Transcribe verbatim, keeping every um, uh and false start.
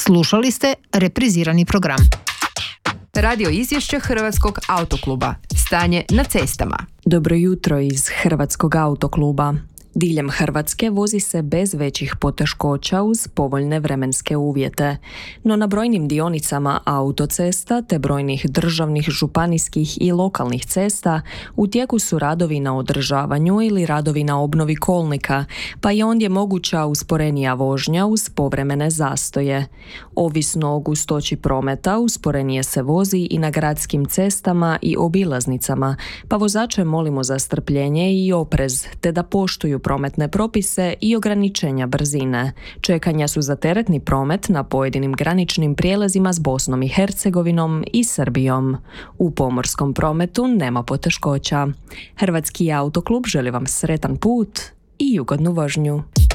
Slušali ste reprizirani program. Radio izvješće Hrvatskog autokluba. Stanje na cestama. Dobro jutro iz Hrvatskog autokluba. Diljem Hrvatske vozi se bez većih poteškoća uz povoljne vremenske uvjete, no na brojnim dionicama autocesta te brojnih državnih, županijskih i lokalnih cesta u tijeku su radovi na održavanju ili radovi na obnovi kolnika, pa je ondje moguća usporenija vožnja uz povremene zastoje. Ovisno o gustoći prometa, usporenije se vozi i na gradskim cestama i obilaznicama, pa vozače molimo za strpljenje i oprez, te da poštuju prometne propise i ograničenja brzine. Čekanja su za teretni promet na pojedinim graničnim prijelazima s Bosnom i Hercegovinom i Srbijom. U pomorskom prometu nema poteškoća. Hrvatski autoklub želi vam sretan put i ugodnu vožnju.